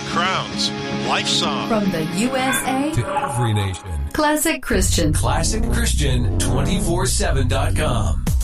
Crowns, Life Song. From the USA to every nation. Classic Christian. ClassicChristian247.com.